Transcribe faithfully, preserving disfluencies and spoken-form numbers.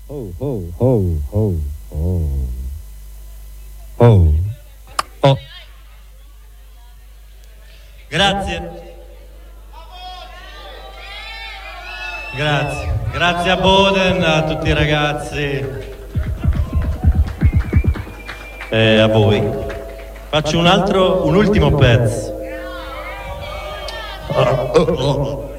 Oh, oh, oh, oh, oh. Oh. Oh. Grazie. Grazie. Grazie a Boden, a tutti i ragazzi e a voi. Faccio un altro, un ultimo pezzo.